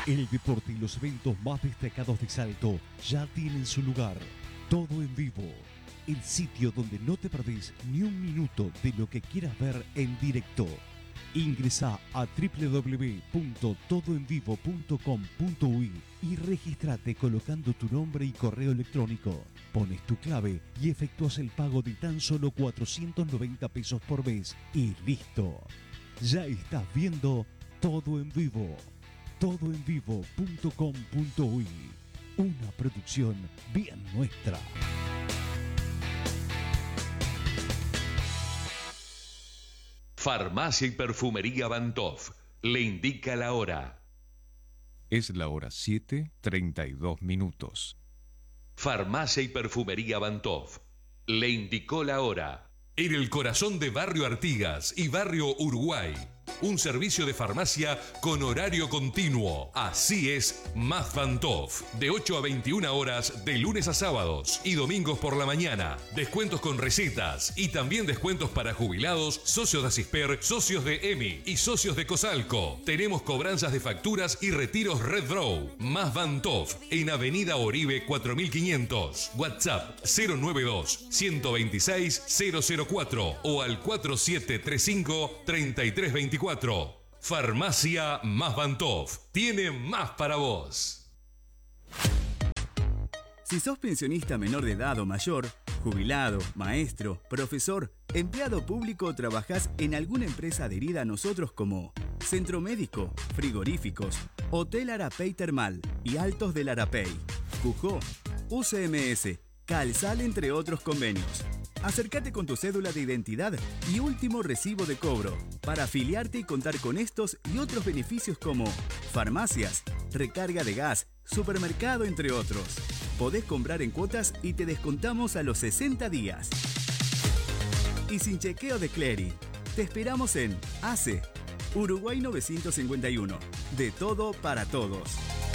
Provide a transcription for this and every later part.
El deporte y los eventos más destacados de Salto ya tienen su lugar. Todo en vivo. El sitio donde no te perdés ni un minuto de lo que quieras ver en directo. Ingresa a www.todoenvivo.com.uy y regístrate colocando tu nombre y correo electrónico. Pones tu clave y efectúas el pago de tan solo 490 pesos por mes y listo. Ya estás viendo Todo en Vivo. Todoenvivo.com.uy. Una producción bien nuestra. Farmacia y Perfumería Bantov le indica la hora. Es la hora 7:32. Farmacia y Perfumería Bantov le indicó la hora. En el corazón de Barrio Artigas y Barrio Uruguay. Un servicio de farmacia con horario continuo. Así es, Más Bantov. De 8 a 21 horas, de lunes a sábados y domingos por la mañana. Descuentos con recetas y también descuentos para jubilados, socios de Asisper, socios de EMI y socios de Cosalco. Tenemos cobranzas de facturas y retiros Red Draw. Más Bantov, en Avenida Oribe 4500. WhatsApp 092-126-004 o al 4735-3324. Farmacia Más Bantov tiene más para vos. Si sos pensionista menor de edad o mayor, jubilado, maestro, profesor, empleado público o trabajás en alguna empresa adherida a nosotros como Centro Médico, Frigoríficos, Hotel Arapey Termal y Altos del Arapey, Cujó, UCMS, Calsal, entre otros convenios. Acércate con tu cédula de identidad y último recibo de cobro para afiliarte y contar con estos y otros beneficios como farmacias, recarga de gas, supermercado, entre otros. Podés comprar en cuotas y te descontamos a los 60 días. Y sin chequeo de Clery. Te esperamos en ACE, Uruguay 951. De todo para todos.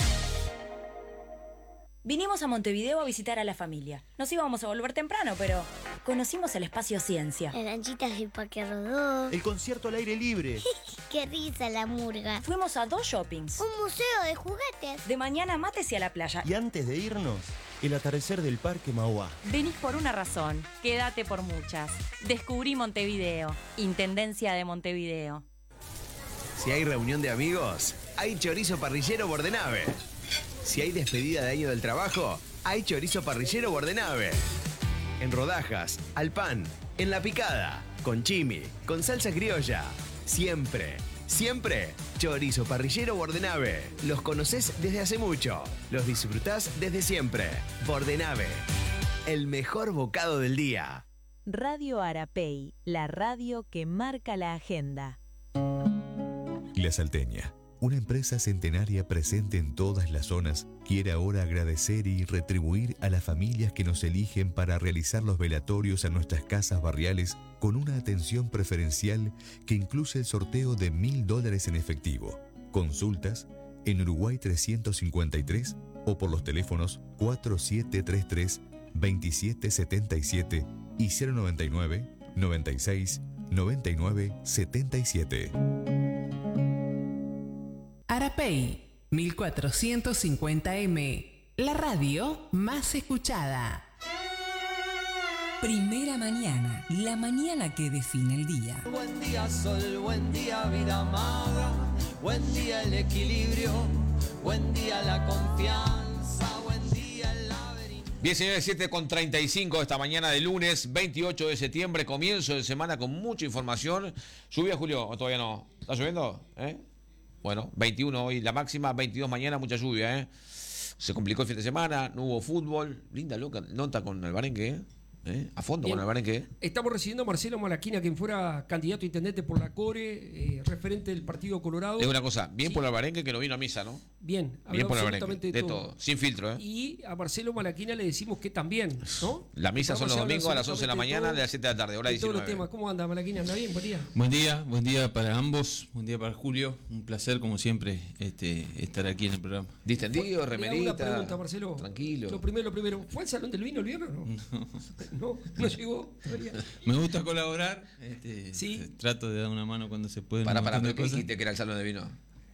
Vinimos a Montevideo a visitar a la familia. Nos íbamos a volver temprano, pero conocimos el espacio Ciencia. Las lanchitas del Parque Rodó. El concierto al aire libre. ¡Qué risa la murga! Fuimos a 2 shoppings. Un museo de juguetes. De mañana mates y a la playa. Y antes de irnos, el atardecer del Parque Mauá. Venís por una razón, quédate por muchas. Descubrí Montevideo, Intendencia de Montevideo. Si hay reunión de amigos, hay chorizo parrillero Bordenave. Si hay despedida de año del trabajo, hay chorizo parrillero Bordenave. En rodajas, al pan, en la picada, con chimi, con salsa criolla. Siempre, siempre, chorizo parrillero Bordenave. Los conocés desde hace mucho, los disfrutás desde siempre. Bordenave, el mejor bocado del día. Radio Arapey, la radio que marca la agenda. La Salteña, una empresa centenaria presente en todas las zonas, quiere ahora agradecer y retribuir a las familias que nos eligen para realizar los velatorios a nuestras casas barriales con una atención preferencial que incluye el sorteo de $1.000 en efectivo. Consultas en Uruguay 353 o por los teléfonos 4733-2777 y 099-96-99-77. Arapey, 1450M, la radio más escuchada. Primera mañana, la mañana que define el día. Buen día sol, buen día vida amada, buen día el equilibrio, buen día la confianza, buen día el laberinto. Bien, señores, 7:35 esta mañana de lunes 28 de septiembre, comienzo de semana con mucha información. ¿Lluvia, Julio, o todavía no? ¿Está lloviendo? Bueno, 21 hoy la máxima, 22 mañana, mucha lluvia, Se complicó el fin de semana, no hubo fútbol. Linda nota con Albarenque, A fondo. Bien. Con Albarenque. Estamos recibiendo a Marcelo Malaquina, quien fuera candidato a intendente por la CORE, referente del Partido Colorado. Es una cosa, bien por Albarenque que no vino a misa, ¿no? Bien por Albarenque, de todo, sin filtro, Y a Marcelo Malaquina le decimos que también, ¿no? La misa son los domingos a las 11 de la mañana, de las 7 de la tarde, hora 19. Todos los temas. ¿Cómo anda, Malaquina? ¿Anda bien? Buen día. Buen día para ambos, buen día para Julio. Un placer, como siempre, estar aquí en el programa. Distendido, remerita. Una pregunta, Marcelo. Tranquilo. Lo primero. ¿Fue al Salón del Vino el viernes o no? No llegó todavía. Me gusta colaborar. Sí. Trato de dar una mano cuando se puede. ¿Para qué dijiste que era el Salón de Vino?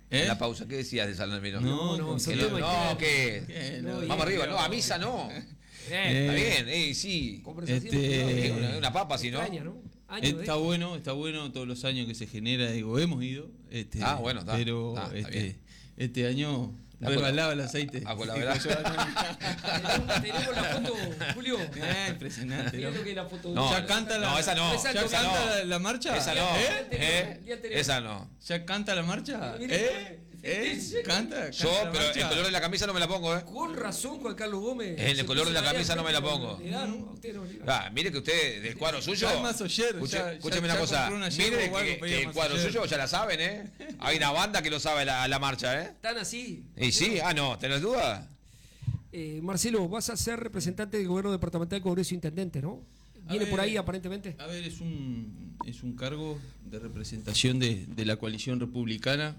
En la pausa, ¿qué decías de San Albino? No, ¿qué? Vamos arriba, no, a misa no. Está bien, sí. Una papa, si no. Está bueno todos los años que se genera, digo, hemos ido. Bueno, está. Pero está bien. este año rebalaba el aceite. A colaborar. Tenemos la foto, Julio. Impresionante. Ya canta la. No, esa no. ¿Ya canta la marcha? Esa no. Esa no. ¿Ya canta la marcha? Canta. Yo, pero el color de la camisa no me la pongo, Con razón, Juan Carlos Gómez. El color de la camisa no me la pongo. Mire que usted, del cuadro suyo. Escúcheme una cosa. Mire que el cuadro suyo ya la saben, Hay una banda que lo sabe la marcha, ¿Están así? Y sí, no, ¿tenés duda? Marcelo, vas a ser representante del gobierno departamental, Congreso Intendente, ¿no? ¿Viene por ahí aparentemente? A ver, es un cargo de representación de la coalición republicana,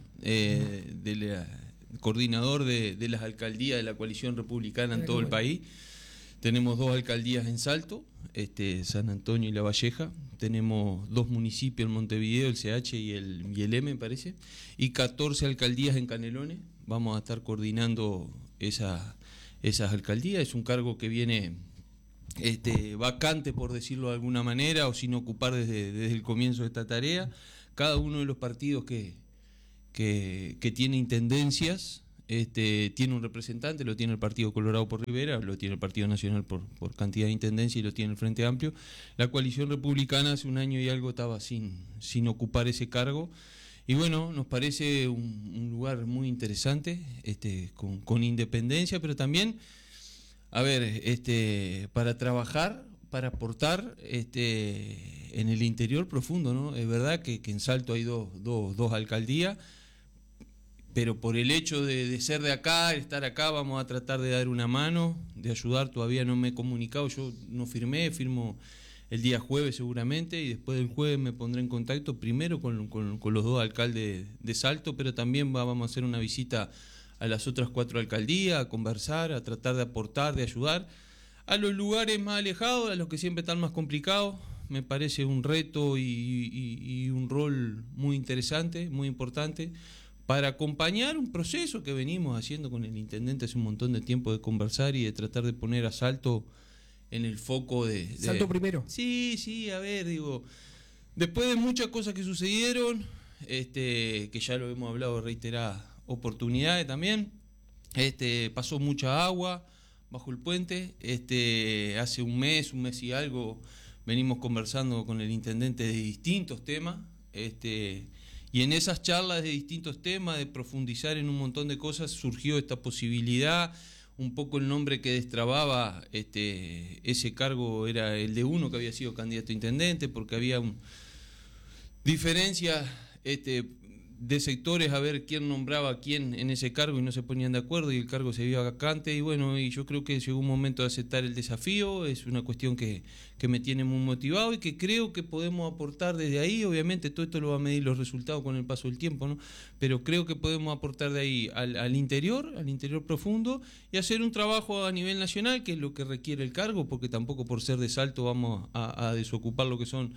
coordinador de las alcaldías de la coalición republicana en todo el país. Tenemos 2 alcaldías en Salto, San Antonio y La Valleja. Tenemos 2 municipios en Montevideo, el CH y el M, me parece. Y 14 alcaldías en Canelones. Vamos a estar coordinando esas alcaldías. Es un cargo que viene vacante, por decirlo de alguna manera, o sin ocupar desde el comienzo de esta tarea. Cada uno de los partidos que tiene intendencias tiene un representante. Lo tiene el Partido Colorado por Rivera, lo tiene el Partido Nacional por cantidad de intendencia, y lo tiene el Frente Amplio. La coalición republicana hace un año y algo estaba sin ocupar ese cargo. Y bueno, nos parece un lugar muy interesante, con independencia, pero también, a ver, para trabajar, para aportar en el interior profundo, ¿no? Es verdad que en Salto hay dos alcaldías, pero por el hecho de ser de acá, estar acá, vamos a tratar de dar una mano, de ayudar. Todavía no me he comunicado, yo no firmo el día jueves seguramente, y después del jueves me pondré en contacto primero con los 2 alcaldes de Salto, pero también vamos a hacer una visita a las otras 4 alcaldías, a conversar, a tratar de aportar, de ayudar a los lugares más alejados, a los que siempre están más complicados. Me parece un reto y un rol muy interesante, muy importante, para acompañar un proceso que venimos haciendo con el intendente hace un montón de tiempo, de conversar y de tratar de poner a Salto en el foco de... Salto primero. Sí, a ver, digo, después de muchas cosas que sucedieron, que ya lo hemos hablado reiteradas oportunidades también, pasó mucha agua bajo el puente. Hace un mes y algo venimos conversando con el intendente de distintos temas, y en esas charlas de distintos temas, de profundizar en un montón de cosas, surgió esta posibilidad. Un poco el nombre que destrababa ese cargo era el de uno que había sido candidato a intendente, porque había diferencias de sectores, a ver quién nombraba a quién en ese cargo, y no se ponían de acuerdo, y el cargo se vio vacante. Y bueno, y yo creo que llegó un momento de aceptar el desafío. Es una cuestión que me tiene muy motivado y que creo que podemos aportar desde ahí. Obviamente todo esto lo va a medir los resultados con el paso del tiempo, ¿no? Pero creo que podemos aportar de ahí al interior profundo, y hacer un trabajo a nivel nacional, que es lo que requiere el cargo, porque tampoco por ser de Salto vamos a desocupar lo que son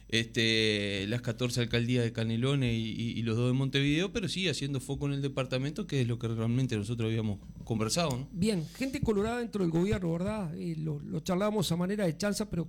las 14 alcaldías de Canelones y los 2 de Montevideo, pero sí haciendo foco en el departamento, que es lo que realmente nosotros habíamos conversado, ¿no? Bien, gente colorada dentro del gobierno, ¿verdad? Lo charlábamos a manera de chanza, pero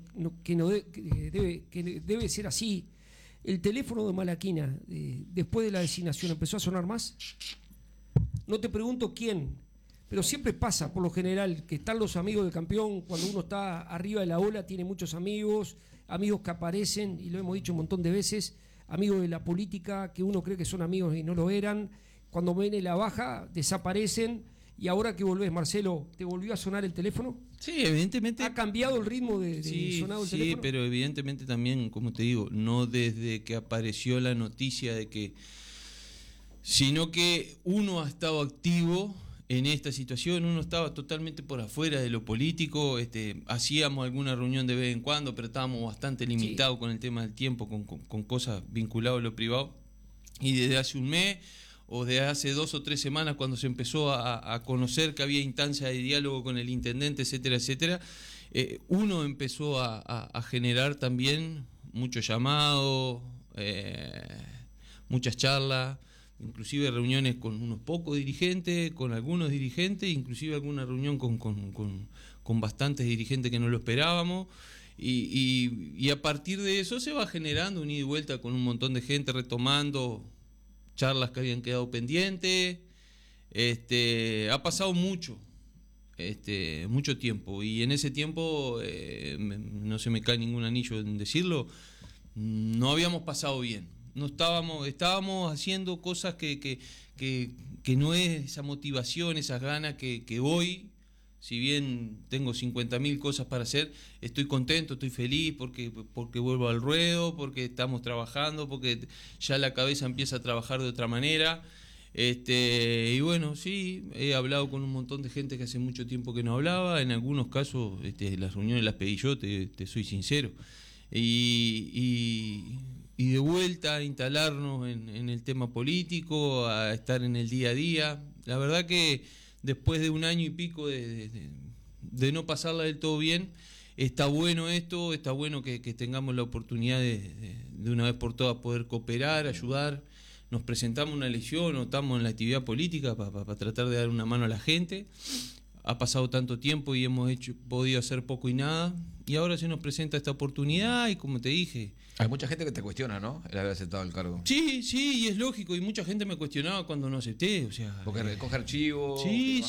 que debe ser así. El teléfono de Malaquina, después de la designación, ¿empezó a sonar más? No te pregunto quién, pero siempre pasa, por lo general, que están los amigos del campeón. Cuando uno está arriba de la ola, tiene muchos amigos que aparecen, y lo hemos dicho un montón de veces, amigos de la política que uno cree que son amigos y no lo eran. Cuando viene la baja, desaparecen. Y ahora que volvés, Marcelo, ¿te volvió a sonar el teléfono? Sí, evidentemente. ¿Ha cambiado el ritmo de sonado el teléfono? Sí, pero evidentemente también, como te digo, no desde que apareció la noticia de que, sino que uno ha estado activo en esta situación. Uno estaba totalmente por afuera de lo político. Hacíamos alguna reunión de vez en cuando, pero estábamos bastante limitados con el tema del tiempo, con cosas vinculadas a lo privado. Y desde hace un mes, o de hace 2 o 3 semanas, cuando se empezó a conocer que había instancias de diálogo con el intendente, etcétera, etcétera, uno empezó a generar también muchos llamados, muchas charlas, inclusive reuniones con unos pocos dirigentes, con algunos dirigentes, inclusive alguna reunión con bastantes dirigentes que no lo esperábamos. Y a partir de eso se va generando un ida y vuelta con un montón de gente, retomando charlas que habían quedado pendientes. Ha pasado mucho tiempo, y en ese tiempo, no se me cae ningún anillo en decirlo, no habíamos pasado bien. No estábamos haciendo cosas que no es esa motivación, esas ganas que hoy, si bien tengo 50.000 cosas para hacer, estoy contento, estoy feliz porque vuelvo al ruedo, porque estamos trabajando, porque ya la cabeza empieza a trabajar de otra manera. Y bueno, sí, he hablado con un montón de gente que hace mucho tiempo que no hablaba. En algunos casos las reuniones las pedí yo, te soy sincero. Y de vuelta a instalarnos en el tema político, a estar en el día a día. La verdad que después de un año y pico de no pasarla del todo bien, está bueno esto, está bueno que tengamos la oportunidad de una vez por todas poder cooperar, ayudar. Nos presentamos una elección o estamos en la actividad política para tratar de dar una mano a la gente. Ha pasado tanto tiempo y hemos podido hacer poco y nada, y ahora se nos presenta esta oportunidad y, como te dije... Hay mucha gente que te cuestiona, ¿no?, el haber aceptado el cargo. Sí, y es lógico, y mucha gente me cuestionaba cuando no acepté, o sea... Porque recoge archivos... Sí,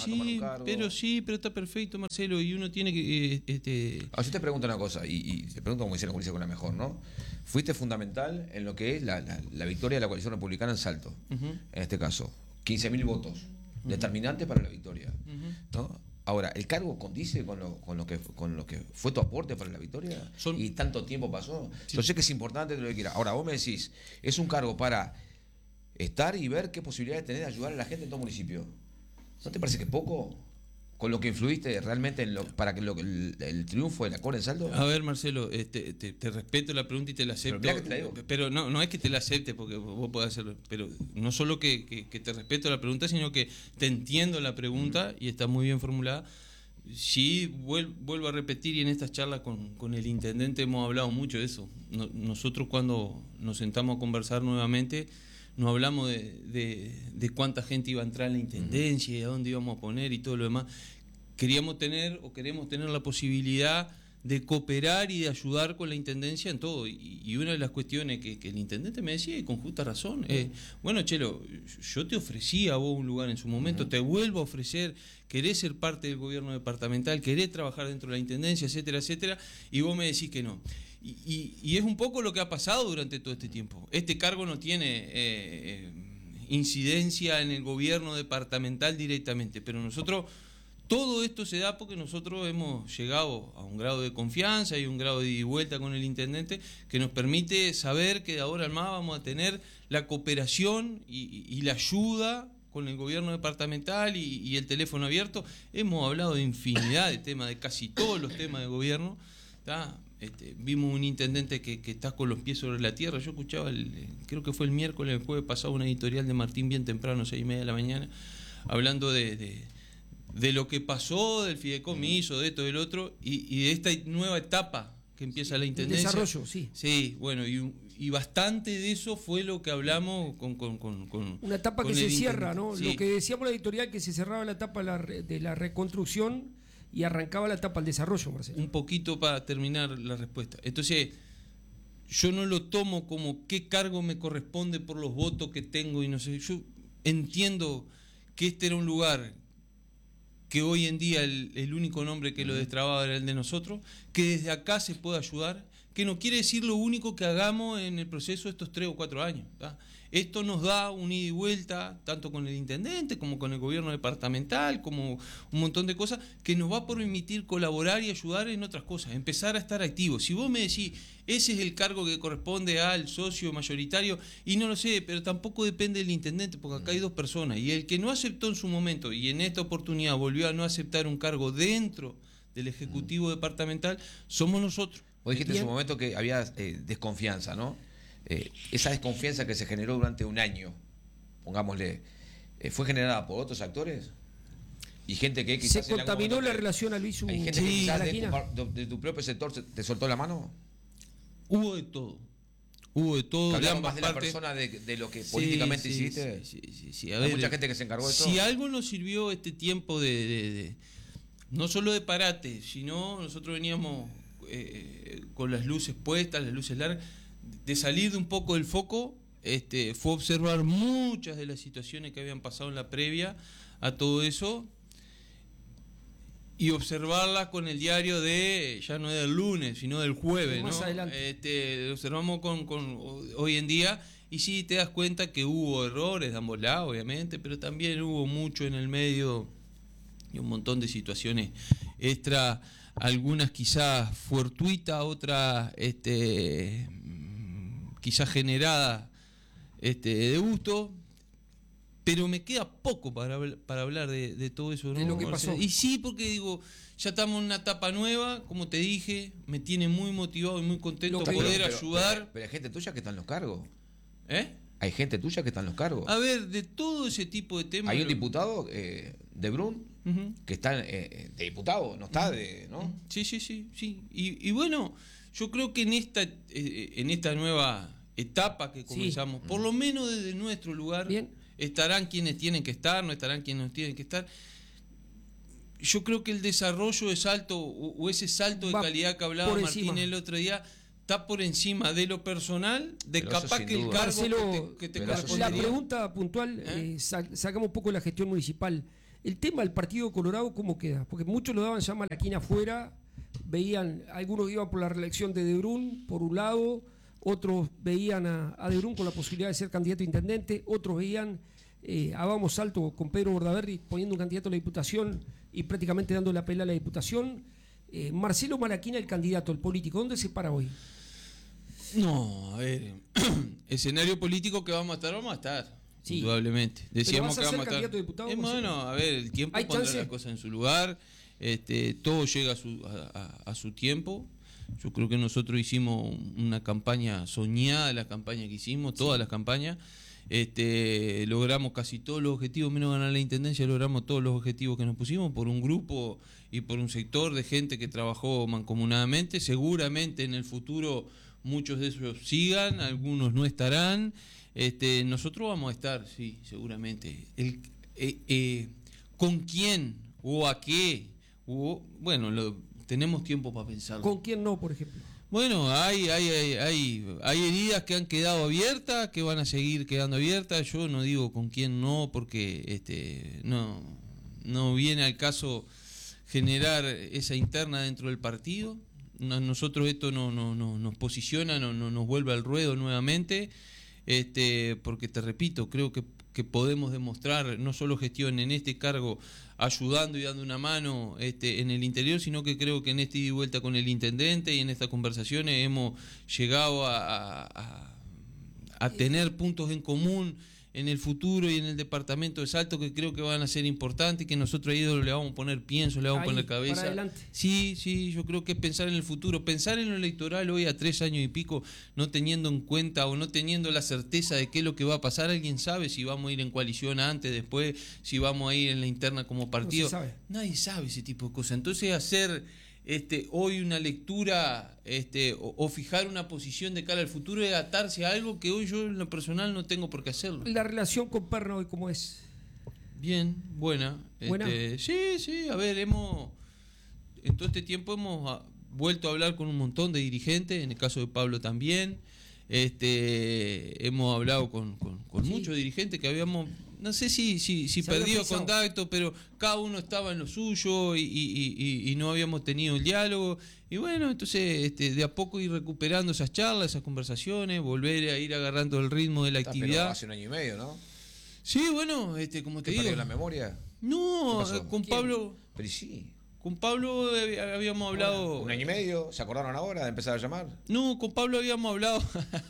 pero está perfecto, Marcelo, y uno tiene que... Yo te pregunto una cosa, y te pregunto como hicieron con la mejor, ¿no? Fuiste fundamental en lo que es la victoria de la coalición republicana en Salto, en este caso. 15.000 votos, determinantes para la victoria, ¿no? Ahora, ¿el cargo condice con lo que fue tu aporte para la victoria? Y tanto tiempo pasó. Sí. Yo sé que es importante lo que quieras. Ahora, vos me decís, es un cargo para estar y ver qué posibilidades tenés de ayudar a la gente en todo municipio. ¿No te parece que poco? Con lo que influiste realmente para que el triunfo de la CORE en Salto. A ver, Marcelo, te respeto la pregunta y te la acepto. Pero no es que te la acepte porque vos podés hacerlo. Pero no solo que te respeto la pregunta, sino que te entiendo la pregunta y está muy bien formulada. Sí, vuelvo a repetir, y en estas charlas con el intendente hemos hablado mucho de eso. Nosotros, cuando nos sentamos a conversar nuevamente, no hablamos de cuánta gente iba a entrar en la intendencia y a dónde íbamos a poner y todo lo demás. Queremos tener la posibilidad de cooperar y de ayudar con la intendencia en todo. Y una de las cuestiones que el intendente me decía, y con justa razón, bueno, Chelo, yo te ofrecí a vos un lugar en su momento, te vuelvo a ofrecer, querés ser parte del gobierno departamental, querés trabajar dentro de la intendencia, etcétera, etcétera, y vos me decís que no. Y es un poco lo que ha pasado durante todo este tiempo. Este cargo no tiene incidencia en el gobierno departamental directamente, pero nosotros, todo esto se da porque nosotros hemos llegado a un grado de confianza y un grado de ida y vuelta con el intendente que nos permite saber que de ahora en más vamos a tener la cooperación y la ayuda con el gobierno departamental y el teléfono abierto. Hemos hablado de infinidad de temas, de casi todos los temas de gobierno, ¿tá? Vimos un intendente que está con los pies sobre la tierra. Yo escuchaba, creo que fue el miércoles, el jueves pasado, una editorial de Martín bien temprano, 6:30 de la mañana, hablando de lo que pasó, del fideicomiso, de esto, del otro, y de esta nueva etapa que empieza la intendencia. El desarrollo, sí. Sí, bueno, y bastante de eso fue lo que hablamos con una etapa que se cierra, ¿no? Sí. Lo que decíamos en la editorial, que se cerraba la etapa de la reconstrucción y arrancaba la etapa del desarrollo, Marcelo. Un poquito para terminar la respuesta. Entonces, yo no lo tomo como qué cargo me corresponde por los votos que tengo y no sé. Yo entiendo que este era un lugar que hoy en día el único nombre que lo destrababa era el de nosotros, que desde acá se puede ayudar, que no quiere decir lo único que hagamos en el proceso de estos 3 o 4 años, ¿tá? Esto nos da un ida y vuelta, tanto con el intendente como con el gobierno departamental, como un montón de cosas, que nos va a permitir colaborar y ayudar en otras cosas, empezar a estar activos. Si vos me decís, ese es el cargo que corresponde al socio mayoritario, y no lo sé, pero tampoco depende del intendente, porque acá hay 2 personas, y el que no aceptó en su momento, y en esta oportunidad volvió a no aceptar un cargo dentro del Ejecutivo Departamental, somos nosotros. Vos dijiste en su momento que había desconfianza, ¿no? Esa desconfianza que se generó durante un año, pongámosle, ¿fue generada por otros actores? Y gente que quizás... ¿Se contaminó la relación a Luis? ¿Hay gente que quizás de tu propio sector te soltó la mano? Hubo de todo. Hubo de todo, de Hablamos ambas más de la partes. persona de lo que políticamente hiciste. Sí. Hay mucha gente que se encargó de todo. Si algo nos sirvió este tiempo de no solo de parate, sino nosotros veníamos con las luces puestas, las luces largas, de salir de un poco del foco, fue observar muchas de las situaciones que habían pasado en la previa a todo eso y observarlas con el diario ya no del lunes, sino del jueves, más ¿no? adelante. Lo observamos con hoy en día y sí te das cuenta que hubo errores de ambos lados, obviamente, pero también hubo mucho en el medio y un montón de situaciones extra, algunas quizás fortuitas, otras quizás generadas de gusto. Pero me queda poco para hablar de todo eso, ¿no? De lo que pasó. Y sí, porque digo, ya estamos en una etapa nueva, como te dije, me tiene muy motivado y muy contento de poder ayudar. Pero hay gente tuya que está en los cargos. ¿Eh? Hay gente tuya que está en los cargos. A ver, de todo ese tipo de temas. Hay un diputado de Brun que está de diputado, no está de. ¿no? Sí. Y bueno, yo creo que en esta nueva etapa que comenzamos, por lo menos desde nuestro lugar. Bien. Estarán quienes tienen que estar, no estarán quienes no tienen que estar. Yo creo que el desarrollo de salto o ese salto de calidad que hablaba Martín el otro día está por encima de lo personal, de pero capaz que el cargo Marcelo, que te la pregunta puntual, sacamos un poco de la gestión municipal. El tema del Partido Colorado, ¿cómo queda? Porque muchos lo daban ya Malaquina afuera, veían, algunos iban por la reelección de Brun, por un lado, otros veían a De Brun con la posibilidad de ser candidato a intendente, otros veían a Vamos Salto con Pedro Bordaberry poniendo un candidato a la Diputación y prácticamente dando la pelea a la Diputación. Marcelo Malaquina, el candidato, el político, ¿dónde se para hoy? No, a ver, escenario político que vamos a estar, sí, indudablemente. Decíamos que vamos a estar. Candidato a diputado, bueno, a ver, el tiempo pondrá las cosas en su lugar, todo llega a su tiempo. Yo creo que nosotros hicimos una campaña soñada, la campaña que hicimos, todas las campañas. Logramos casi todos los objetivos, menos ganar la intendencia, logramos todos los objetivos que nos pusimos por un grupo y por un sector de gente que trabajó mancomunadamente. Seguramente en el futuro muchos de ellos sigan, algunos no estarán. Nosotros vamos a estar, sí, seguramente. ¿Con quién o a qué? Tenemos tiempo para pensarlo. ¿Con quién no, por ejemplo? Bueno, hay heridas que han quedado abiertas, que van a seguir quedando abiertas. Yo no digo con quién no, porque no viene al caso generar esa interna dentro del partido. Nosotros esto nos posiciona, nos vuelve al ruedo nuevamente, porque te repito, creo que podemos demostrar no solo gestión en este cargo, ayudando y dando una mano en el interior, sino que creo que en esta ida y vuelta con el intendente y en estas conversaciones hemos llegado a tener puntos en común en el futuro y en el departamento de Salto que creo que van a ser importantes y que nosotros ahí le vamos a poner pienso, le vamos a poner cabeza. Para adelante. Sí, yo creo que es pensar en el futuro, pensar en lo electoral hoy a 3 años y pico, no teniendo en cuenta o no teniendo la certeza de qué es lo que va a pasar. Alguien sabe si vamos a ir en coalición antes, después, si vamos a ir en la interna como partido. No se sabe. Nadie sabe ese tipo de cosas. Entonces hacer hoy una lectura o fijar una posición de cara al futuro es atarse a algo que hoy yo en lo personal no tengo por qué hacerlo. ¿La relación con Perna hoy cómo es? Bien, buena. ¿Buena? Sí, a ver, en todo este tiempo hemos vuelto a hablar con un montón de dirigentes, en el caso de Pablo también. Hemos hablado con muchos dirigentes que habíamos, no sé si perdido contacto, pero cada uno estaba en lo suyo y no habíamos tenido el diálogo. Y bueno, entonces de a poco ir recuperando esas charlas, esas conversaciones, volver a ir agarrando el ritmo de la actividad. Pero hace 1 año y medio, ¿no? Sí, bueno, como te digo. ¿Perdió la memoria? No, con ¿Quién? Pablo. Pero sí. Con Pablo habíamos hablado. 1 año y medio, ¿se acordaron ahora de empezar a llamar? No, con Pablo habíamos hablado.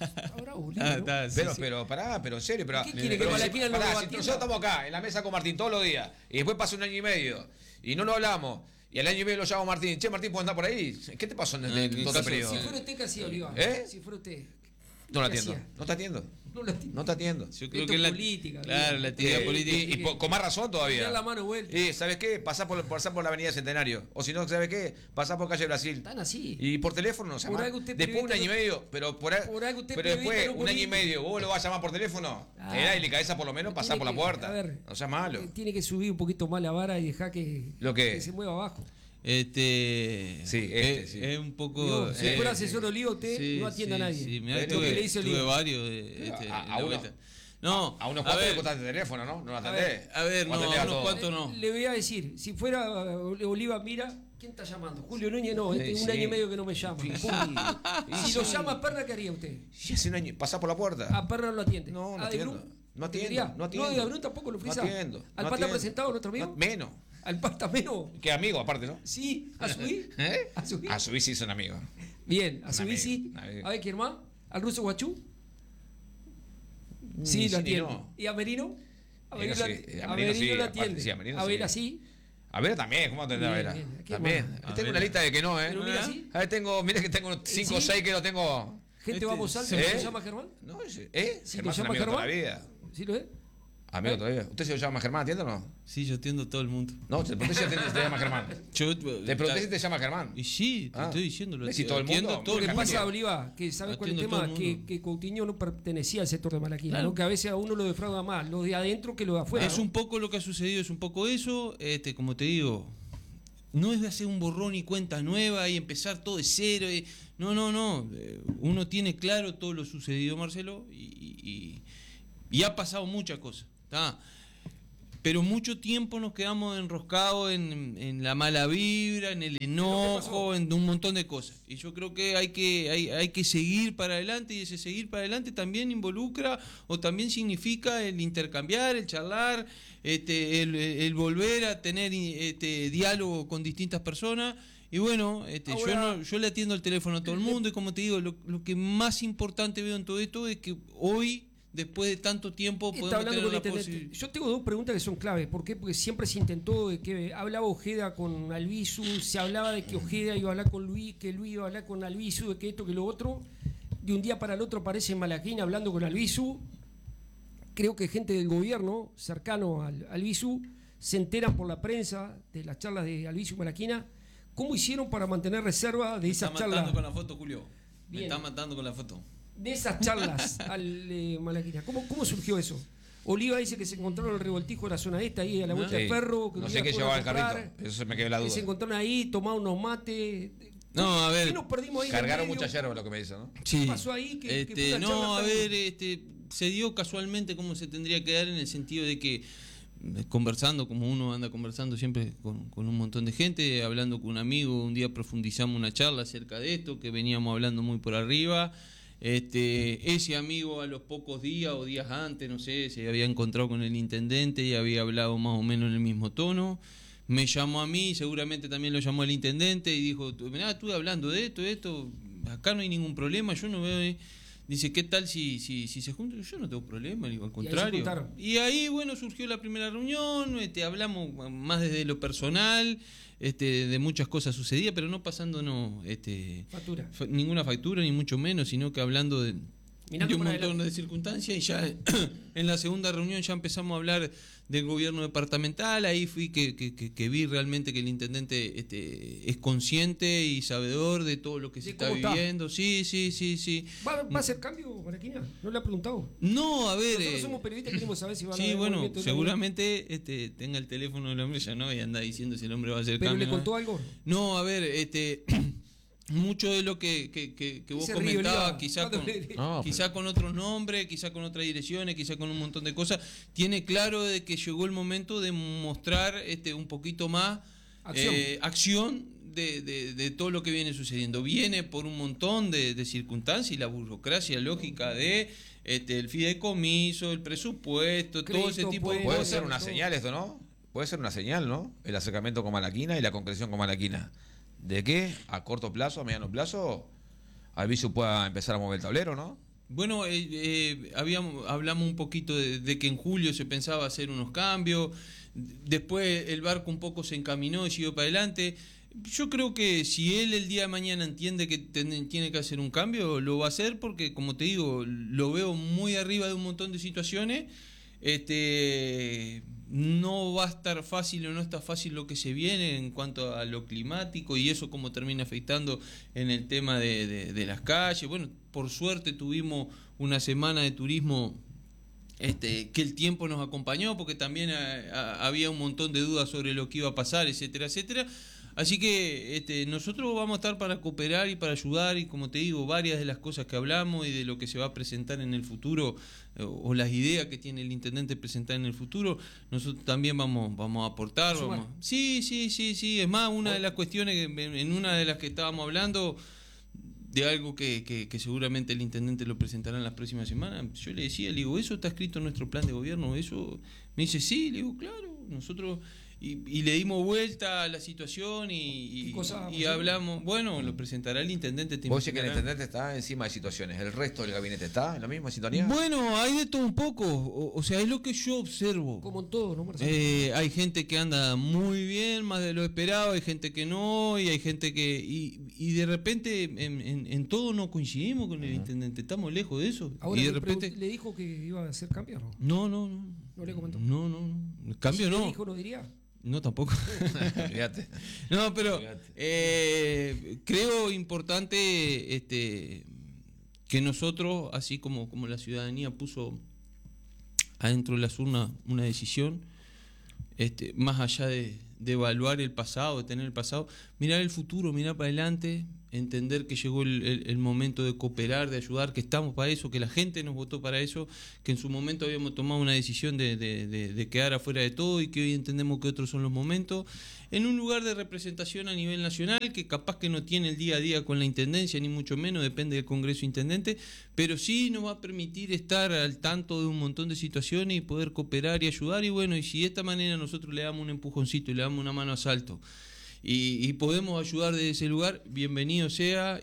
Pero pará, pero en serio, pero. ¿Qué quiere que Malaquina no lo si atienda? nosotros estamos acá, en la mesa con Martín todos los días, y después pasa 1 año y medio, y no lo hablamos, y al año y medio lo llamo Martín. Che, Martín, ¿puedo andar por ahí? ¿Qué te pasó en todo este periodo? Si fuera usted, ¿qué hacía, Oliva? ¿Eh? Si fuera usted. No lo atiendo. ¿No te atiendo? No te atiendo. Yo creo Esto que es la política. Claro, la actividad política. Y con más razón todavía. Dar la mano vuelta. Y ¿sabes qué? Pasá por la Avenida Centenario. O si no, ¿sabes qué? Pasá por Calle Brasil. Están así. Y por teléfono no se Por llama. algo usted Después un año y periodista medio, pero pero después un año y medio, vos lo vas a llamar por teléfono. Ah. Era y le cabeza por lo menos pasar por la puerta. A ver, no sea malo. Tiene que subir un poquito más la vara y dejar que se mueva abajo. Sí. Es un poco. Digo, si fuera asesor Oliva, usted no atiende a nadie. Sí, mirá, Es lo que le dice tuve Oliva. varios. A unos cuantos le costaste el teléfono, ¿no? No lo atendés. A ver, no, a unos cuantos no. Le voy a decir, si fuera Oliva, mira, ¿quién está llamando? Julio Núñez, no, un año y medio que no me llama. Si lo llama a Perna, ¿qué haría usted? Si hace un año, pasá por la puerta. A Perna no lo atiende. No ¿A atiendo. Debrun? No ¿Atendería? atiendo. No atiendo. No, de Abrun tampoco lo frisa. No atiendo. ¿Al Pata presentado, nuestro amigo? Menos. ¿Al Pata menos? Que amigo, aparte, ¿no? Sí, ¿a Subí? ¿Eh? ¿A Subí? A Subí sí son amigos. Bien, a Subí sí. A ver, ¿quién más? ¿Al Ruso Guachú? Sí, lo atiende. No. ¿Y a Merino? A Merino, A Merino lo atiende. Sí, a Merino a sí. Vela sí. A ver también, ¿cómo atender a Vera? También. Tengo una lista de que no, ¿eh? Pero mira, sí. A ver, mira que tengo 5 o 6 que no tengo. ¿Gente vamos al se llama Germán? No, ¿Sí Germán lo es un llama amigo toda Germán? la vida. ¿Sí lo es? Amigo todavía. ¿Usted se lo llama Germán, atiende o no? Sí, yo atiendo a todo el mundo. No, te pregunté si te llama Germán. Te pregunté si te llama Germán. Y sí, te estoy diciendo. Lo si todo el mundo. todo Lo que pasa, Oliva, que ¿sabes cuál es el tema? Que Coutinho no pertenecía al sector de Malaquina, Claro. ¿no? Que a veces a uno lo defrauda más, lo de adentro que lo de afuera. Es un poco lo que ha sucedido, es un poco eso. Como te digo, no es de hacer un borrón y cuenta nueva y empezar todo de cero. No. Uno tiene claro todo lo sucedido, Marcelo, y ha pasado muchas cosas. ¿Tá? Pero mucho tiempo nos quedamos enroscados en la mala vibra, en el enojo, en un montón de cosas. Y yo creo que hay que seguir para adelante, y ese seguir para adelante también involucra o también significa el intercambiar, el charlar, el volver a tener diálogo con distintas personas. Y bueno, yo le atiendo el teléfono a todo el mundo, y como te digo, lo que más importante veo en todo esto es que hoy, después de tanto tiempo, podemos tener la posibilidad. Yo tengo dos preguntas que son claves. ¿Por qué? Porque siempre se intentó de que hablaba Ojeda con Albizu, se hablaba de que Ojeda iba a hablar con Luis, que Luis iba a hablar con Albizu, de que esto, que lo otro. De un día para el otro aparece Malaquina hablando con Albizu. Creo que gente del gobierno cercano al Albizu se enteran por la prensa de las charlas de Albizu y Malaquina. ¿Cómo hicieron para mantener reserva de esas charlas? Me está matando con la foto, Julio. Bien. Me está matando con la foto. De esas charlas al Malaquina. ¿Cómo surgió eso? Oliva dice que se encontraron el revoltijo de la zona esta, ahí a la vuelta del Ferro. Que no sé qué llevaba el carrito. Eso se me quedó la duda. Que se encontraron ahí, tomaron unos mates. No, a ver. ¿Qué nos perdimos ahí? Cargaron mucha yerba, lo que me dice, ¿no? Sí. ¿Qué pasó ahí? Que fue una no, charla a tan- ver, se dio casualmente como se tendría que dar, en el sentido de que conversando, como uno anda conversando siempre con un montón de gente, hablando con un amigo, un día profundizamos una charla acerca de esto, que veníamos hablando muy por arriba. Ese amigo, a los pocos días o días antes, no sé, se había encontrado con el intendente y había hablado más o menos en el mismo tono. Me llamó a mí, seguramente también lo llamó el intendente, y dijo: mirá, estuve hablando de esto, acá no hay ningún problema, yo no veo... Dice, ¿qué tal si se juntan? Yo no tengo problema, digo, al contrario. Y ahí, bueno, surgió la primera reunión, hablamos más desde lo personal, de muchas cosas sucedidas, pero no pasándonos ninguna factura, ni mucho menos, sino que hablando de un montón de circunstancias. Y ya en la segunda reunión ya empezamos a hablar del gobierno departamental. Ahí fui que vi realmente que el intendente es consciente y sabedor de todo lo que se está viviendo. Sí. ¿Va a hacer cambio, Malaquina? ¿No le ha preguntado? No, a ver. Nosotros somos periodistas y queremos saber si va a haber Sí, bueno, movimiento de seguramente tenga el teléfono del hombre, ya no, y anda diciendo si el hombre va a hacer ¿Pero cambio. le contó algo? No, a ver, mucho de lo que vos Ese comentabas, Río quizá con otros nombres, quizá con otras direcciones, quizá con un montón de cosas, tiene claro de que llegó el momento de mostrar un poquito más acción de todo lo que viene sucediendo. Viene por un montón de circunstancias, y la burocracia lógica de el fideicomiso, el presupuesto, todo ese tipo de cosas. Puede ser una señal esto, ¿no? Puede ser una señal, ¿no? El acercamiento con Malaquina y la concreción con Malaquina. ¿De qué? A corto plazo, a mediano plazo, Albizu pueda empezar a mover el tablero, ¿no? Bueno, hablamos un poquito de que en julio se pensaba hacer unos cambios. Después el barco un poco se encaminó y siguió para adelante. Yo creo que si él el día de mañana entiende que tiene que hacer un cambio, lo va a hacer porque, como te digo, lo veo muy arriba de un montón de situaciones. No va a estar fácil o no está fácil lo que se viene en cuanto a lo climático y eso como termina afectando en el tema de las calles. Bueno, por suerte tuvimos una semana de turismo que el tiempo nos acompañó porque también había un montón de dudas sobre lo que iba a pasar, etcétera, etcétera. Así que nosotros vamos a estar para cooperar y para ayudar y como te digo, varias de las cosas que hablamos y de lo que se va a presentar en el futuro o las ideas que tiene el intendente presentar en el futuro, nosotros también vamos a aportar. Sí, es más, una de las cuestiones, en una de las que estábamos hablando, de algo que seguramente el intendente lo presentará en las próximas semanas, yo le decía, le digo, ¿eso está escrito en nuestro plan de gobierno? Eso me dice, sí, le digo, claro, nosotros... Y le dimos vuelta a la situación y hablamos, bueno, lo presentará el intendente. Vos decís que el intendente está encima de situaciones, ¿el resto del gabinete está en la misma sintonía? Bueno, hay de todo un poco, o sea, es lo que yo observo. Como en todo, ¿no, Marcelo? Hay gente que anda muy bien, más de lo esperado, hay gente que no, y hay gente que... Y de repente en todo no coincidimos con el intendente, estamos lejos de eso. Ahora y de repente... le dijo que iba a hacer cambios, ¿no? ¿No le comentó? No. Cambio no. ¿Le dijo, no diría? No, tampoco. Fíjate. No, pero creo importante que nosotros, así como la ciudadanía puso adentro de las urnas una decisión, más allá de evaluar el pasado, de tener el pasado, mirar el futuro, mirar para adelante, entender que llegó el momento de cooperar, de ayudar, que estamos para eso, que la gente nos votó para eso, que en su momento habíamos tomado una decisión de quedar afuera de todo y que hoy entendemos que otros son los momentos, en un lugar de representación a nivel nacional, que capaz que no tiene el día a día con la intendencia, ni mucho menos, depende del Congreso Intendente, pero sí nos va a permitir estar al tanto de un montón de situaciones y poder cooperar y ayudar, y bueno, y si de esta manera nosotros le damos un empujoncito y le damos una mano a salto, y podemos ayudar desde ese lugar, bienvenido sea,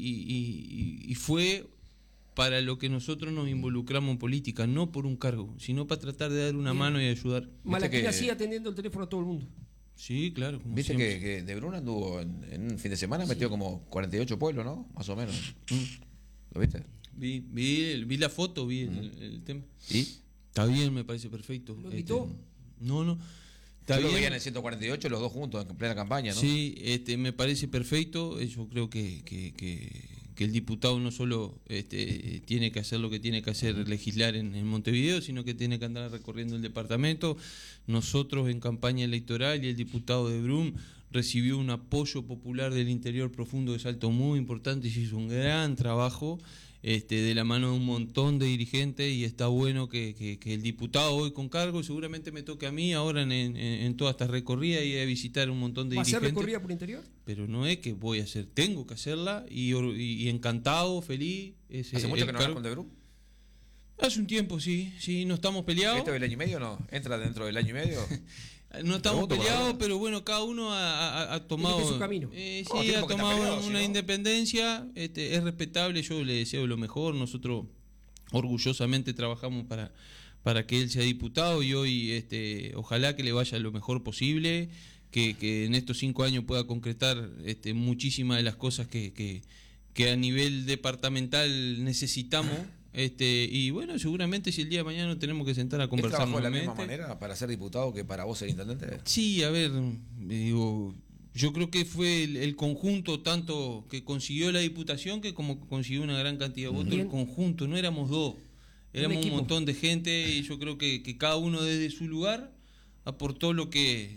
y fue para lo que nosotros nos involucramos en política, no por un cargo, sino para tratar de dar una mano y ayudar. Malaquina sigue atendiendo el teléfono a todo el mundo. Sí, claro. Viste que De Bruna anduvo en un fin de semana, metió como 48 pueblos, ¿no? Más o menos. ¿Lo viste? Vi la foto, vi el tema. ¿Y? Está bien, me parece perfecto. ¿Lo invitó? No. Yo lo veía en el 148, los dos juntos, en plena campaña, ¿no? Sí, me parece perfecto. Yo creo que el diputado no solo tiene que hacer lo que tiene que hacer, legislar en Montevideo, sino que tiene que andar recorriendo el departamento. Nosotros en campaña electoral y el diputado de Brum recibió un apoyo popular del interior profundo de Salto muy importante y se hizo un gran trabajo. De la mano de un montón de dirigentes, y está bueno que el diputado hoy con cargo, seguramente me toque a mí ahora en toda esta recorrida y a visitar un montón de dirigentes. ¿Va a ser recorrida por interior? Pero no es que voy a hacer, tengo que hacerla y encantado, feliz. ¿Hace mucho que no hablas con De Brum? Hace un tiempo, sí, no estamos peleados. ¿Esto del año y medio no? ¿Entra dentro del año y medio? No estamos peleados, pero bueno, cada uno ha tomado su camino. Sí, ha tomado una independencia, es respetable, yo le deseo lo mejor, nosotros orgullosamente trabajamos para que él sea diputado y hoy ojalá que le vaya lo mejor posible, que en estos 5 años pueda concretar muchísimas de las cosas que a nivel departamental necesitamos. Y bueno, seguramente si el día de mañana tenemos que sentar a conversar trabajó nuevamente. ¿De la misma manera para ser diputado que para vos ser intendente? Sí, a ver, digo, yo creo que fue el conjunto tanto que consiguió la diputación que como consiguió una gran cantidad de votos. El conjunto, no éramos dos, éramos un montón de gente, y yo creo que cada uno desde su lugar aportó lo que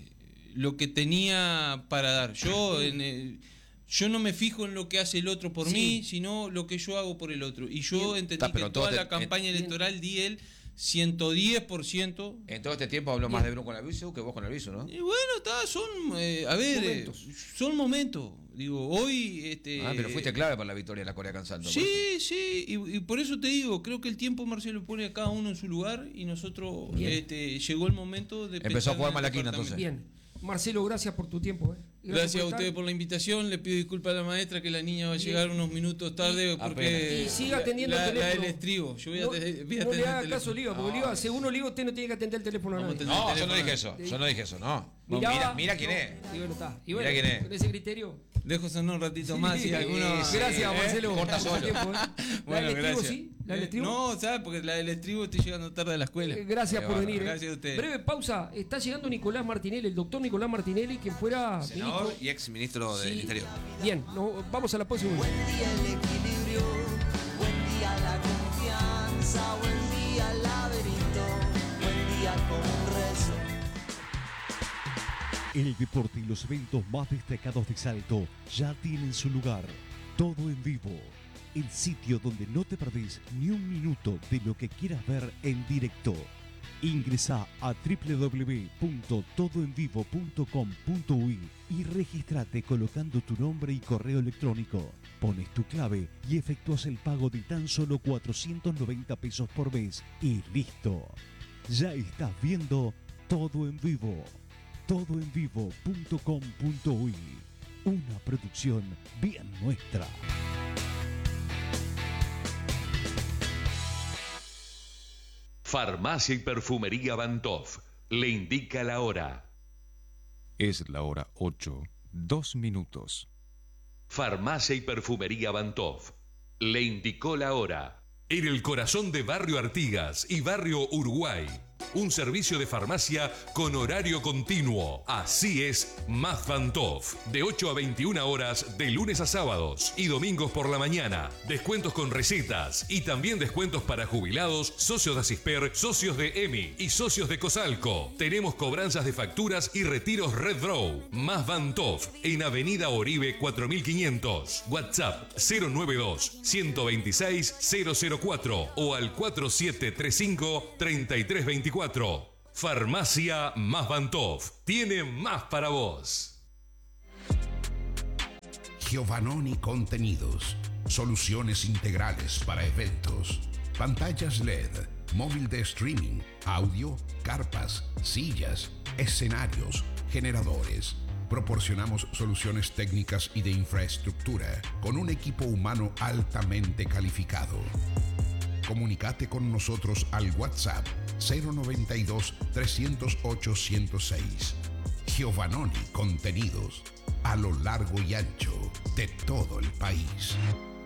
tenía para dar. Yo no me fijo en lo que hace el otro por mí, sino lo que yo hago por el otro. Y yo entendí que toda la campaña electoral di el 110%. En todo este tiempo habló más de Brum con el viso que vos con el viso, ¿no? Y bueno, son momentos. Digo, hoy... pero fuiste clave para la victoria de la Corea Cansalto. Sí, y por eso te digo, creo que el tiempo, Marcelo, pone a cada uno en su lugar, y nosotros llegó el momento de... Empezó a jugar Malaquina, entonces. Bien. Marcelo, gracias por tu tiempo. Gracias a ustedes por la invitación. Le pido disculpas a la maestra que la niña va a llegar unos minutos tarde porque y siga atendiendo el teléfono. La del estribo. Yo voy a atender no el le haga teléfono. caso a Oliva, porque Oliva, según Oliva, usted no tiene que atender el teléfono a nadie. No, yo no dije eso. Yo no dije eso, no. Mira quién es. Y bueno, está. Y Mira bueno, quién es. con ese criterio. Dejo sonar un ratito más y algunos. Gracias, Marcelo. Corta solo. Bueno, gracias. ¿Sí? ¿La del estribo? No, ¿sabes? Porque la del estribo estoy llegando tarde a la escuela. Gracias por venir. Gracias a ustedes. Breve pausa. Está llegando Nicolás Martinelli, el doctor Nicolás Martinelli, quien fuera senador ministro y ex ministro del Interior. Bien, vamos a la pausa. Buen día el equilibrio, buen día la confianza, buen día el laberinto, buen día con un rezo. El deporte y los eventos más destacados de Salto ya tienen su lugar. Todo en vivo. El sitio donde no te perdés ni un minuto de lo que quieras ver en directo. Ingresa a www.todoenvivo.com.uy y regístrate colocando tu nombre y correo electrónico. Pones tu clave y efectúas el pago de tan solo 490 pesos por mes y listo. Ya estás viendo Todo en Vivo. Todoenvivo.com.uy. Una producción bien nuestra. Farmacia y Perfumería Bantoff le indica la hora. Es la hora 8, 2 minutos. Farmacia y Perfumería Bantoff le indicó la hora. En el corazón de Barrio Artigas y Barrio Uruguay, un servicio de farmacia con horario continuo. Así es, Más Bantoff. De 8 a 21 horas, de lunes a sábados y domingos por la mañana. Descuentos con recetas y también descuentos para jubilados, socios de Asisper, socios de EMI y socios de Cosalco. Tenemos cobranzas de facturas y retiros Red Draw. Más Bantoff, en Avenida Oribe 4500. WhatsApp 092-126-004 o al 4735-3324. Farmacia Más Bantoff tiene más para vos. Giovannoni Contenidos. Soluciones integrales para eventos. Pantallas LED, móvil de streaming, audio, carpas, sillas, escenarios, generadores. Proporcionamos soluciones técnicas y de infraestructura con un equipo humano altamente calificado. Comunicate con nosotros al WhatsApp 092-308-106. Giovannoni Contenidos, a lo largo y ancho de todo el país.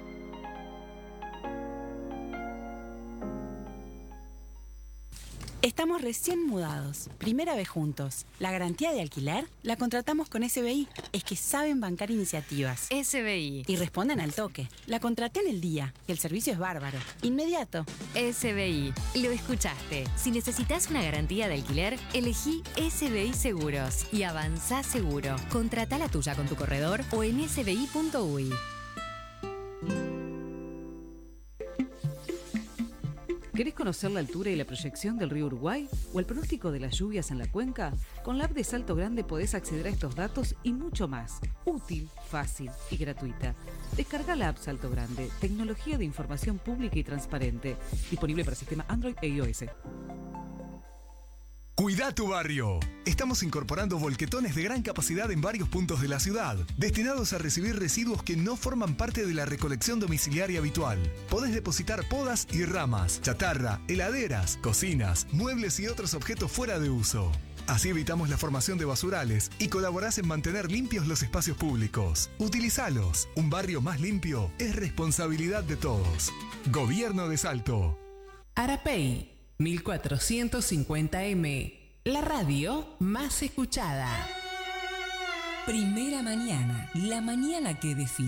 Estamos recién mudados, primera vez juntos. La garantía de alquiler la contratamos con SBI. Es que saben bancar iniciativas. SBI. Y responden al toque. La contraté en el día y el servicio es bárbaro. Inmediato. SBI. Lo escuchaste. Si necesitas una garantía de alquiler, elegí SBI Seguros y avanzá seguro. Contratá la tuya con tu corredor o en sbi.uy. ¿Querés conocer la altura y la proyección del río Uruguay o el pronóstico de las lluvias en la cuenca? Con la app de Salto Grande podés acceder a estos datos y mucho más. Útil, fácil y gratuita. Descarga la app Salto Grande, tecnología de información pública y transparente. Disponible para sistema Android e iOS. Cuida tu barrio. Estamos incorporando volquetones de gran capacidad en varios puntos de la ciudad, destinados a recibir residuos que no forman parte de la recolección domiciliaria habitual. Podés depositar podas y ramas, chatarra, heladeras, cocinas, muebles y otros objetos fuera de uso. Así evitamos la formación de basurales y colaborás en mantener limpios los espacios públicos. Utilizalos. Un barrio más limpio es responsabilidad de todos. Gobierno de Salto. Arapey 1450M, la radio más escuchada. Primera mañana, la mañana que define.